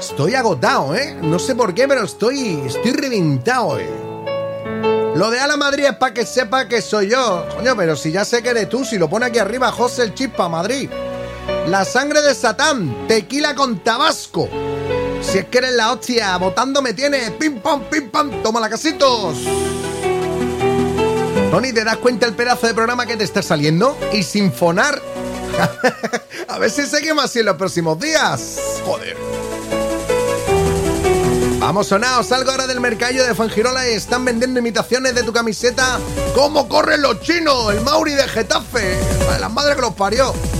Estoy agotado, ¿eh? No sé por qué, pero estoy reventado, Lo de Ala Madrid es para que sepa que soy yo. Coño, pero si ya sé que eres tú, si lo pone aquí arriba, José el Chispa Madrid. La sangre de Satán, tequila con tabasco. Si es que eres la hostia, votando me tienes. Pim pam, toma la casitos. Tony, ¿te das cuenta el pedazo de programa que te está saliendo? Y sin fonar. A ver si se quema así en los próximos días. Joder. Vamos, sonaos, salgo ahora del mercadillo de Fuengirola y están vendiendo imitaciones de tu camiseta. ¿Cómo corren los chinos? El Mauri de Getafe. Las madres que los parió.